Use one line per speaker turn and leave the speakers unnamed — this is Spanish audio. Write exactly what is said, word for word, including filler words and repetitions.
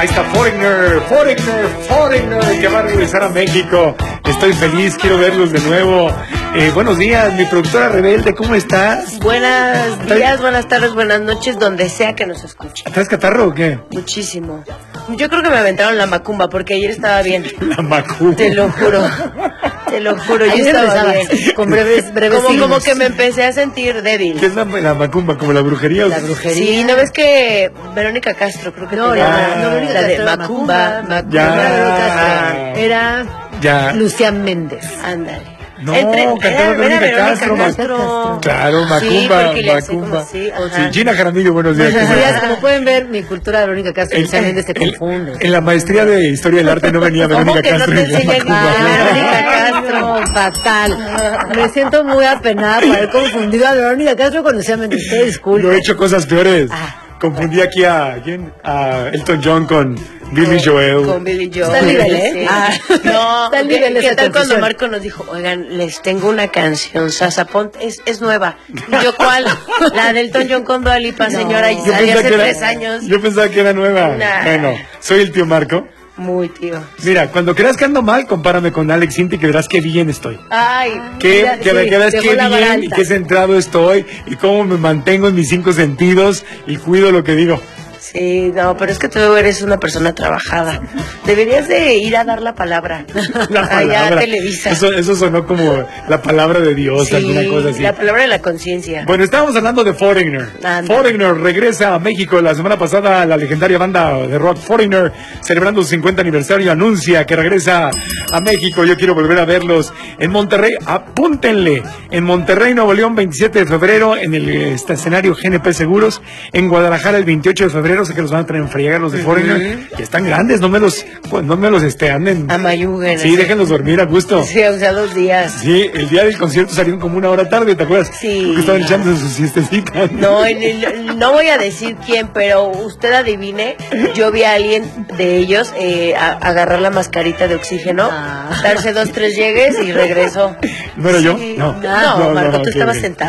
Ahí está Foreigner, Foreigner, Foreigner, que va a regresar a México. Estoy feliz, quiero verlos de nuevo. Eh, buenos días, mi productora rebelde, ¿cómo estás?
Buenos días, buenas tardes, buenas noches, donde sea que nos escuchen.
¿Traes catarro o qué?
Muchísimo. Yo creo que me aventaron la macumba, porque ayer estaba bien.
La macumba.
Te lo juro. Te lo juro, yo
Ayer
estaba bien.
con breves, breves
como, como
signos.
que me empecé a sentir débil.
¿Qué es la, la macumba? ¿Como la brujería?
La brujería.
Sí, ¿no ves que Verónica Castro, creo que
No,
te
la,
llama?
no, Verónica
la de
Castro era
Macumba, Macumba.
Ya.
No era Verónica Castro, era
Ya.
Lucía Méndez.
Ándale.
No,
Entre-
cantaba
era- era
Verónica
Verónica
Castro,
Castro.
Claro,
Sí,
macumba,
porque le hacía
macumba.
como así, ajá.
Sí, Gina Jaramillo, buenos días.
Buenos
¿cómo
días,
estás?
como pueden ver, mi cultura de Verónica Castro y Lucía
En-
Méndez se
en-
confunde.
En la maestría de Historia del Arte no venía
¿Cómo
Verónica
que no
Castro
te
y la
enseñan
macumba.
nada?
Verónica Castro, fatal. Me siento muy apenada por haber confundido a Verónica Castro con Lucía Méndez. Te disculpo.
Yo he hecho cosas peores.
Ah.
Confundí aquí a ¿quién? A Elton John con Billy Joel.
Con Billy Joel.
Está al nivel, ¿eh?
Sí.
Ah.
No,
Está al
¿qué,
nivel de
qué
esa
tal cuando
confusión?
Marco nos dijo, oigan, les tengo una canción, Sasa, pon- es, es nueva. Y yo, ¿cuál? La del Elton John con Dua Lipa,
No.
señora, y
Yo
salió
pensaba
hace
que era-
tres años.
Yo pensaba que era nueva.
Nah.
Bueno, soy el tío Marco.
Muy, tío.
Mira, cuando creas que ando mal, compárame con Alex Sinti que verás qué bien estoy.
Ay,
Que,
Mira,
que,
sí,
que veas
dejó
qué
la vara
bien
alta.
y qué centrado estoy y cómo me mantengo en mis cinco sentidos y cuido lo que digo.
sí, no, pero es que tú eres una persona trabajada. Deberías de ir a dar la palabra.
La
Allá a
palabra.
Televisa.
Eso, eso sonó como la palabra de Dios,
Sí,
alguna cosa así.
la palabra de la conciencia.
Bueno, estábamos hablando de Foreigner.
Ándale.
Foreigner regresa a México. La semana pasada la legendaria banda de rock Foreigner, celebrando su cincuenta aniversario, anuncia que regresa a México. Yo quiero volver a verlos en Monterrey. Apúntenle. En Monterrey, Nuevo León, veintisiete de febrero, en el este, escenario G N P Seguros. En Guadalajara, el veintiocho de febrero. Sé que los van a traer en friega los de Foreigner. Que están grandes, no me los, pues, no me los este, anden.
Amayuguen.
Sí, déjenlos dormir a gusto.
Sí, o sea, dos días.
Sí, el día del concierto salieron como una hora tarde, ¿te acuerdas?
Sí.
Porque estaban echando sus siestecitas.
No, en el- no voy a decir quién, pero usted adivine, yo vi a alguien de ellos eh, a- agarrar la mascarita de oxígeno,
Ah.
darse dos, tres llegues y regresó.
¿No era yo?
Sí.
No.
No, Marco, tú
ok,
estabas
ok.
sentado.